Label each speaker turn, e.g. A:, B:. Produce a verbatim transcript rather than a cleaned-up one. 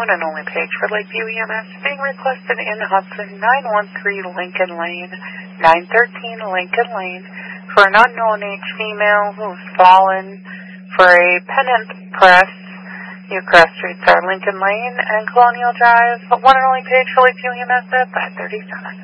A: one and only page for Lakeview E M S being requested in Hudson, nine one three Lincoln Lane, nine thirteen Lincoln Lane, for an unknown age female who's fallen for a pennant press. New cross streets are Lincoln Lane and Colonial Drive, but one and only page for Lakeview E M S at five thirty-seven.